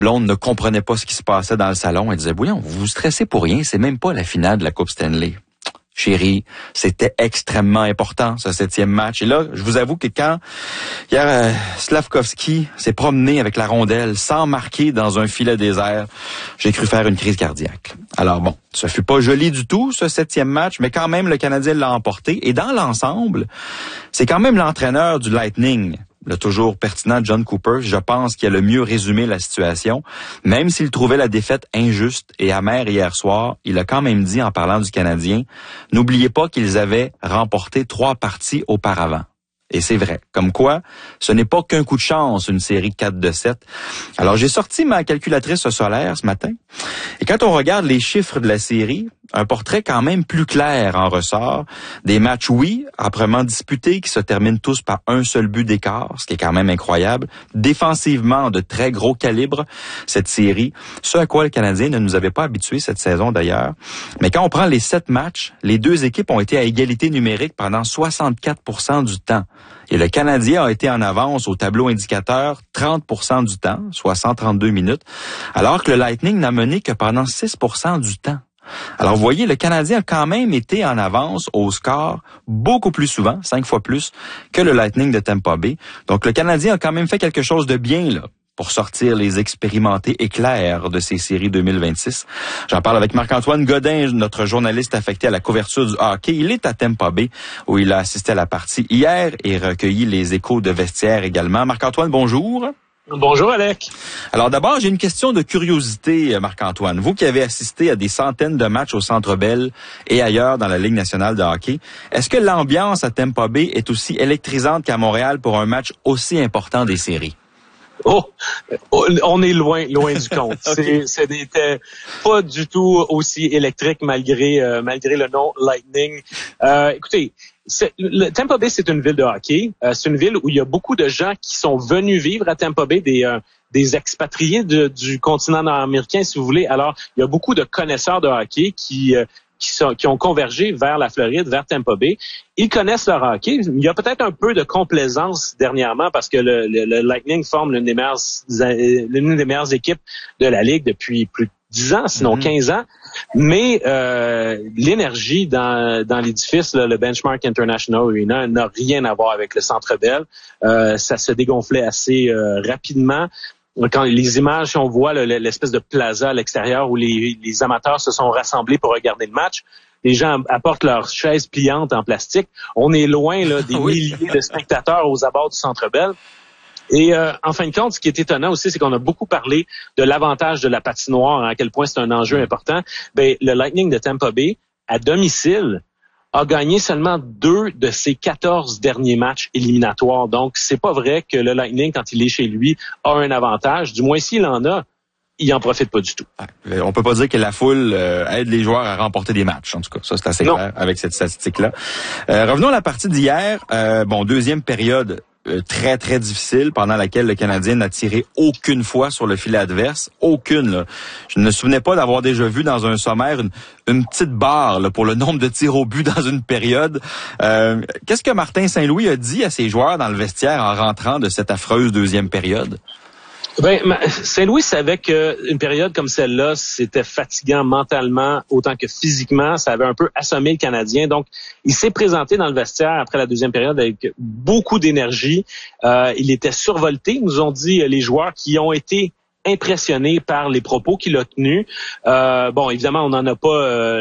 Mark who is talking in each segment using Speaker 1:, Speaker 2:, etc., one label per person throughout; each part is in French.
Speaker 1: blonde ne comprenait pas ce qui se passait dans le salon. Elle disait, voyons, vous vous stressez pour rien, c'est même pas la finale de la Coupe Stanley. Chérie, c'était extrêmement important, ce 7e match. Et là, je vous avoue que quand hier, Slavkovski s'est promené avec la rondelle sans marquer dans un filet désert, j'ai cru faire une crise cardiaque. Alors bon, ça fut pas joli du tout, ce 7e match, mais quand même, le Canadien l'a emporté. Et dans l'ensemble, c'est quand même l'entraîneur du Lightning, le toujours pertinent John Cooper, je pense, qui a le mieux résumé la situation. Même s'il trouvait la défaite injuste et amère hier soir, il a quand même dit en parlant du Canadien, n'oubliez pas qu'ils avaient remporté 3 parties auparavant. Et c'est vrai. Comme quoi, ce n'est pas qu'un coup de chance, une série 4-7. Alors, j'ai sorti ma calculatrice solaire ce matin. Et quand on regarde les chiffres de la série, un portrait quand même plus clair en ressort. Des matchs, oui, âprement disputés, qui se terminent tous par un seul but d'écart, ce qui est quand même incroyable. Défensivement, de très gros calibre, cette série. Ce à quoi le Canadien ne nous avait pas habitués cette saison d'ailleurs. Mais quand on prend les 7 matchs, les deux équipes ont été à égalité numérique pendant 64% du temps. Et le Canadien a été en avance au tableau indicateur 30% du temps, soit 132 minutes, alors que le Lightning n'a mené que pendant 6% du temps. Alors, vous voyez, le Canadien a quand même été en avance au score beaucoup plus souvent, 5 fois plus, que le Lightning de Tampa Bay. Donc, le Canadien a quand même fait quelque chose de bien, là, pour sortir les expérimentés éclairs de ces séries 2026. J'en parle avec Marc-Antoine Godin, notre journaliste affecté à la couverture du hockey. Il est à Tampa Bay, où il a assisté à la partie hier et recueilli les échos de vestiaire également. Marc-Antoine, bonjour.
Speaker 2: Bonjour, Alec.
Speaker 1: Alors d'abord, j'ai une question de curiosité, Marc-Antoine. Vous qui avez assisté à des centaines de matchs au Centre Bell et ailleurs dans la Ligue nationale de hockey, est-ce que l'ambiance à Tampa Bay est aussi électrisante qu'à Montréal pour un match aussi important des séries?
Speaker 2: Oh, on est loin du compte. Okay. C'était pas du tout aussi électrique malgré le nom Lightning. Écoutez, Tampa Bay, c'est une ville de hockey. C'est une ville où il y a beaucoup de gens qui sont venus vivre à Tampa Bay, des expatriés du continent nord-américain, si vous voulez. Alors, il y a beaucoup de connaisseurs de hockey qui ont convergé vers la Floride, vers Tampa Bay. Ils connaissent leur hockey. Il y a peut-être un peu de complaisance dernièrement parce que le Lightning forme l'une des meilleures équipes de la Ligue depuis plus de 10 ans, sinon 15 ans. Mais l'énergie dans l'édifice, là, le Benchmark International Arena, n'a rien à voir avec le Centre Bell. Ça se dégonflait assez rapidement. Quand les images, on voit l'espèce de plaza à l'extérieur où les amateurs se sont rassemblés pour regarder le match, les gens apportent leurs chaises pliantes en plastique. On est loin là des milliers de spectateurs aux abords du Centre Bell. Et en fin de compte, ce qui est étonnant aussi, c'est qu'on a beaucoup parlé de l'avantage de la patinoire, à quel point c'est un enjeu important. Ben, le Lightning de Tampa Bay, à domicile, a gagné seulement 2 de ses 14 derniers matchs éliminatoires. Donc, c'est pas vrai que le Lightning, quand il est chez lui, a un avantage. Du moins, s'il en a, il en profite pas du tout.
Speaker 1: On peut pas dire que la foule aide les joueurs à remporter des matchs. En tout cas, ça, c'est assez clair avec cette statistique-là. Revenons à la partie d'hier. Deuxième période très, très difficile pendant laquelle le Canadien n'a tiré aucune fois sur le filet adverse. Aucune, là. Je ne me souvenais pas d'avoir déjà vu dans un sommaire une petite barre là, pour le nombre de tirs au but dans une période. Qu'est-ce que Martin Saint-Louis a dit à ses joueurs dans le vestiaire en rentrant de cette affreuse deuxième période?
Speaker 2: Ben, Saint-Louis savait qu'une période comme celle-là, c'était fatigant mentalement autant que physiquement. Ça avait un peu assommé le Canadien. Donc, il s'est présenté dans le vestiaire après la deuxième période avec beaucoup d'énergie. Il était survolté, nous ont dit les joueurs qui ont été impressionné par les propos qu'il a tenus. Évidemment, on n'en a pas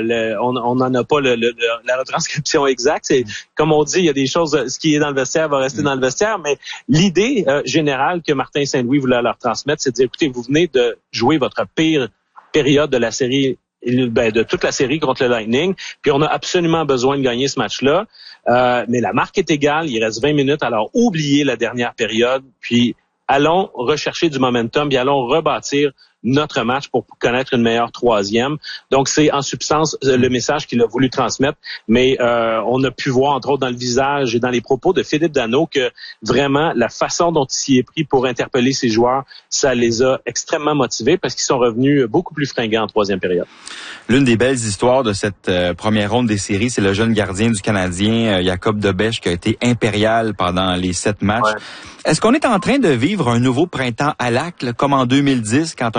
Speaker 2: la retranscription exacte. C'est comme on dit, il y a des choses, ce qui est dans le vestiaire va rester dans le vestiaire, mais l'idée générale que Martin Saint-Louis voulait leur transmettre, c'est de dire, écoutez, vous venez de jouer votre pire période de la série, de toute la série contre le Lightning, puis on a absolument besoin de gagner ce match-là. Mais la marque est égale, il reste 20 minutes, alors oubliez la dernière période, puis allons rechercher du momentum, puis allons rebâtir notre match pour connaître une meilleure troisième. Donc, c'est en substance le message qu'il a voulu transmettre. Mais on a pu voir, entre autres, dans le visage et dans les propos de Philippe Danault que vraiment, la façon dont il s'y est pris pour interpeller ses joueurs, ça les a extrêmement motivés parce qu'ils sont revenus beaucoup plus fringants en troisième période.
Speaker 1: L'une des belles histoires de cette première ronde des séries, c'est le jeune gardien du Canadien, Jacob Debesch, qui a été impérial pendant les 7 matchs. Ouais. Est-ce qu'on est en train de vivre un nouveau printemps à Lac, comme en 2010, quand